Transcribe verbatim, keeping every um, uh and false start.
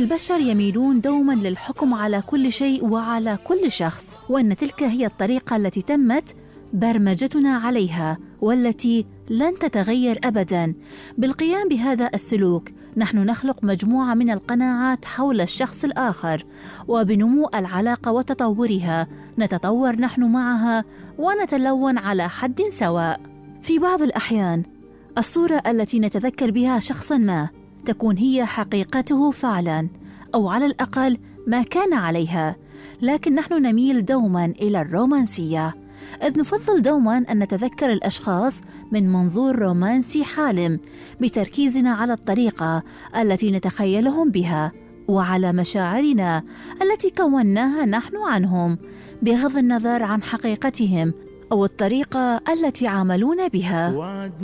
البشر يميلون دوما للحكم على كل شيء وعلى كل شخص، وأن تلك هي الطريقة التي تمت برمجتنا عليها والتي لن تتغير أبدا. بالقيام بهذا السلوك نحن نخلق مجموعة من القناعات حول الشخص الآخر، وبنمو العلاقة وتطورها نتطور نحن معها ونتلون على حد سواء. في بعض الأحيان الصورة التي نتذكر بها شخصا ما تكون هي حقيقته فعلا، أو على الأقل ما كان عليها، لكن نحن نميل دوما إلى الرومانسية، إذ نفضل دوما أن نتذكر الأشخاص من منظور رومانسي حالم، بتركيزنا على الطريقة التي نتخيلهم بها وعلى مشاعرنا التي كوناها نحن عنهم، بغض النظر عن حقيقتهم أو الطريقة التي عاملونا بها.